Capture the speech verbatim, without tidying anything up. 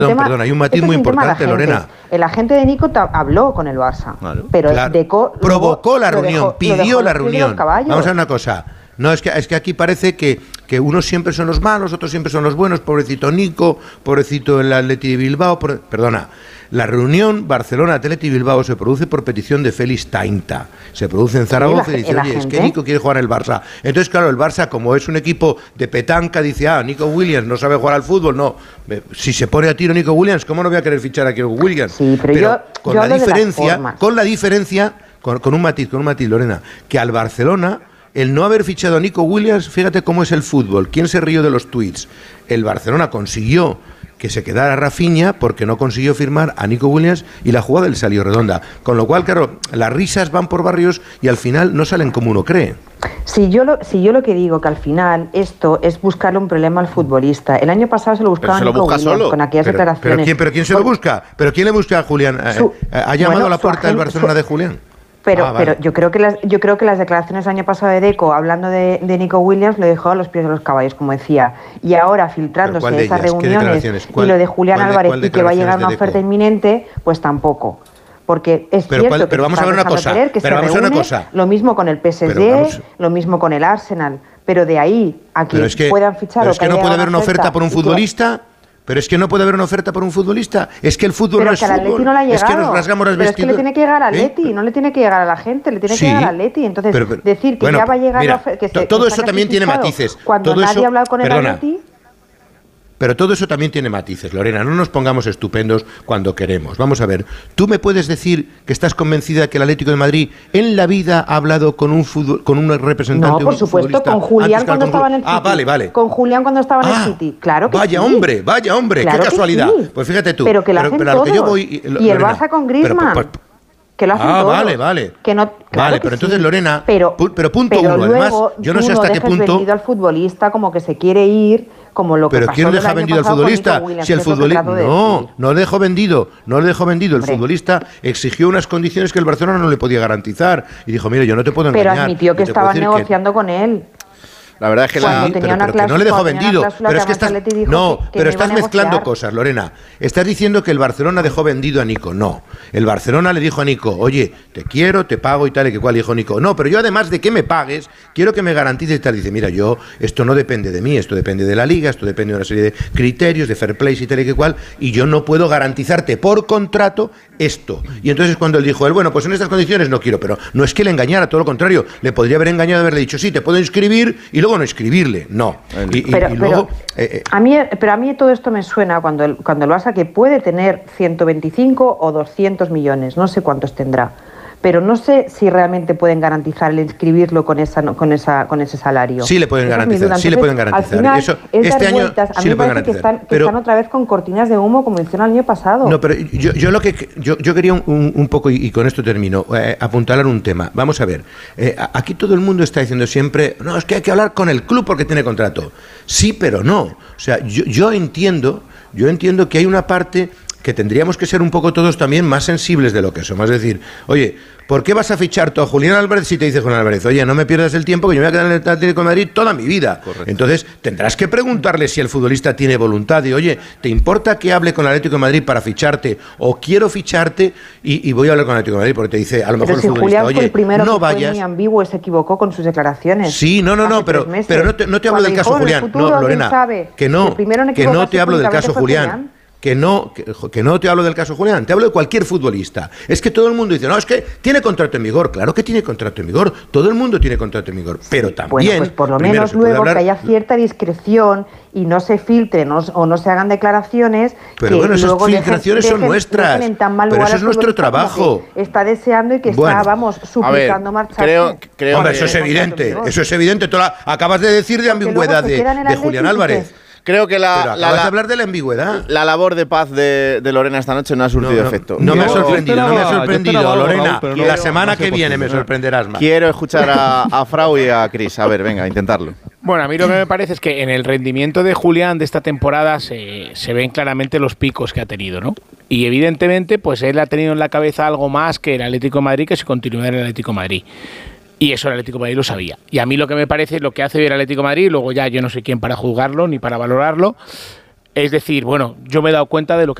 Perdón, perdón, hay un matiz muy importante, Lorena. El agente de Nico habló con el Barça, claro, pero claro. Deco, provocó la lo reunión, dejó, pidió la reunión. Vamos a ver una cosa. No, es que, es que aquí parece que, que unos siempre son los malos, otros siempre son los buenos. Pobrecito Nico, pobrecito el Atleti de Bilbao. Por, perdona, la reunión Barcelona-Atleti Bilbao se produce por petición de Félix Tainta. Se produce en Zaragoza y dice, oye, es que Nico quiere jugar en el Barça. Entonces, claro, el Barça, como es un equipo de petanca, dice, ah, Nico Williams no sabe jugar al fútbol. No, si se pone a tiro Nico Williams, ¿cómo no voy a querer fichar a Nico Williams? Sí, pero, pero yo, con, yo la diferencia, con la diferencia, con, con un matiz, con un matiz, Lorena, que al Barcelona... El no haber fichado a Nico Williams, fíjate cómo es el fútbol. ¿Quién se rió de los tuits? El Barcelona consiguió que se quedara Rafinha porque no consiguió firmar a Nico Williams y la jugada le salió redonda. Con lo cual, claro, las risas van por barrios y al final no salen como uno cree. Si yo lo, si yo lo que digo que al final esto es buscarle un problema al futbolista. El año pasado se lo buscaba se Nico lo busca Williams solo. con aquellas Pero, declaraciones. pero, ¿quién, ¿Pero quién se lo busca? ¿Pero quién le busca a Julián? Su, ¿Ha llamado bueno, a la puerta del Barcelona su, de Julián? Pero, ah, vale. pero yo creo que las, yo creo que las declaraciones del año pasado de Deco, hablando de, de Nico Williams, lo dejó a los pies de los caballos, como decía. Y ahora, filtrándose de esas reuniones y lo de Julián Álvarez y que va a llegar una oferta inminente, pues tampoco. Porque es pero cierto cuál, que pero vamos a ver una cosa, que pero se vamos reúne, a una cosa. Lo mismo con el P S G, lo mismo con el Arsenal. Pero de ahí a que, es que puedan fichar pero o es que, que no puede haber una oferta, oferta por un futbolista... Pero es que no puede haber una oferta por un futbolista. Es que el fútbol pero no es que al fútbol. No le ha es que nos rasgamos las vestiduras. Es que le tiene que llegar al Atleti, ¿eh? No le tiene que llegar a la gente, le tiene sí, que llegar al Atleti. Entonces, pero, pero, decir que bueno, ya va a llegar mira, la oferta... Que se, todo que eso también tiene matices. Cuando todo nadie eso, ha hablado con perdona, el Atleti... Pero todo eso también tiene matices, Lorena. No nos pongamos estupendos cuando queremos. Vamos a ver, ¿tú me puedes decir que estás convencida que el Atlético de Madrid en la vida ha hablado con un fútbol, con un representante? No, por un supuesto, con Julián cuando estaba en el City. Ah, vale, vale. Con Julián cuando estaba en ah, el City. Claro que vaya sí. hombre, vaya hombre, claro qué casualidad. Sí. Pues fíjate tú. Pero que lo pero, hacen pero a todos. lo que yo voy, y el Barça con Griezmann. Pero, pero, que lo hacen ah, todos. vale, vale. Que no, claro vale, que pero entonces, sí. Lorena, pero, pu pero punto pero uno, luego, además, yo no sé hasta no qué punto... vendido al futbolista como que se quiere ir, como lo que pero pasó ¿quién el deja año vendido al pasado futbolista? con Williams, Si el futbolista no, no lo dejó vendido, no lo dejó vendido. El Hombre. futbolista exigió unas condiciones que el Barcelona no le podía garantizar y dijo, mire, yo no te puedo engañar. Pero admitió que estaban negociando que... con él. La verdad es que la, sí, pero, pero que no le dejó vendido. Pero es que estás, no, que pero estás mezclando cosas, Lorena. Estás diciendo que el Barcelona dejó vendido a Nico. No. El Barcelona le dijo a Nico, oye, te quiero, te pago y tal y que cual. Dijo Nico, no, pero yo además de que me pagues, quiero que me garantices y tal. Dice, mira, yo, esto no depende de mí, esto depende de la liga, esto depende de una serie de criterios, de fair play y tal y que cual, y yo no puedo garantizarte por contrato esto. Y entonces cuando él dijo, él, bueno, pues en estas condiciones no quiero, pero no es que le engañara, todo lo contrario, le podría haber engañado, haberle dicho, sí, te puedo inscribir y luego no inscribirle. No. Y, pero, y, y luego, pero, eh, eh, a mí, pero a mí todo esto me suena cuando el, cuando el Barça que puede tener ciento veinticinco o doscientos millones, no sé cuántos tendrá, pero no sé si realmente pueden garantizar el inscribirlo con esa con esa con ese salario. Sí le pueden esa garantizar, Entonces, sí le pueden garantizar. Al final, Eso, es este dar año vueltas. A sí mí le me pueden parece que garantizar. están, que pero, están otra vez con cortinas de humo como hicieron el año pasado. No, pero yo, yo lo que yo, yo quería un, un, un poco, y, y con esto termino, eh, apuntalar un tema. Vamos a ver, eh, aquí todo el mundo está diciendo siempre, no, es que hay que hablar con el club porque tiene contrato. Sí, pero no. O sea, yo, yo entiendo, yo entiendo que hay una parte que tendríamos que ser un poco todos también más sensibles de lo que somos. Es decir, oye, ¿por qué vas a fichar tú a Julián Álvarez si te dice Julián Álvarez, oye, no me pierdas el tiempo que yo me voy a quedar en el Atlético de Madrid toda mi vida? Correcto. Entonces tendrás que preguntarle si el futbolista tiene voluntad de, oye, ¿te importa que hable con el Atlético de Madrid para ficharte? O quiero ficharte y, y voy a hablar con el Atlético de Madrid porque te dice, a lo mejor pero si el futbolista, Julián oye, fue el primero no que vayas. Fue muy ambiguo, se equivocó con sus declaraciones. Sí, no, no, no, pero, pero no te, no te hablo del caso Julián. Futuro, no, Lorena, sabe, que no, que no te hablo del caso Julián. Julián. Que no, que, que no te hablo del caso Julián, te hablo de cualquier futbolista. Es que todo el mundo dice, no, es que tiene contrato en vigor. Claro que tiene contrato en vigor, todo el mundo tiene contrato en vigor, pero también... Bueno, pues por lo menos luego hablar... que haya cierta discreción y no se filtren no, o no se hagan declaraciones. Pero que bueno, esas luego filtraciones dejen, son nuestras, dejen en tan mal pero eso es nuestro que trabajo. Está deseando y que bueno, está, vamos, suplicando marcharse. Creo, creo Hombre, que... eso es evidente, eso es evidente. Toda, acabas de decir de ambigüedad de, de Julián Álvarez. Creo que la, Pero la, acabas la, de hablar de la ambigüedad. La labor de paz de, de Lorena esta noche no ha surtido no, no, efecto. No, no me ha sorprendido, esperaba, no me ha sorprendido, Lorena. Raúl, Y no, la semana no sé que viene qué. me sorprenderás más. Quiero escuchar a, a Frau y a Cris. A ver, venga, intentarlo. Bueno, a mí lo que me parece es que en el rendimiento de Julián de esta temporada se, se ven claramente los picos que ha tenido, ¿no? Y evidentemente, pues él ha tenido en la cabeza algo más que el Atlético de Madrid, que si continuara en el Atlético de Madrid. Y eso el Atlético de Madrid lo sabía. Y a mí lo que me parece, lo que hace hoy el Atlético de Madrid, luego ya yo no sé quién para juzgarlo ni para valorarlo, es decir, bueno, yo me he dado cuenta de lo que